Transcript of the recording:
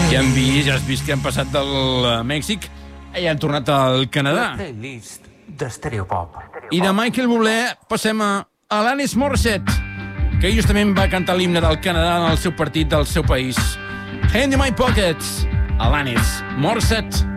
Ja has vist que han passat del Mèxic i han tornat al Canadà. Playlist d'Estereopop. I de Michael Bublé passem a Alanis Morissette, que justament va cantar l'himne del Canadà en el seu partit del seu país. Hand in my pockets, Alanis Morissette.